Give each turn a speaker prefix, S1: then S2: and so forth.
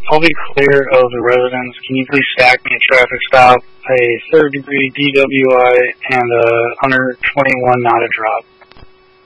S1: I'll be clear of the residence. Can you please stack me a traffic stop, a third-degree DWI, and a 121 not a drop?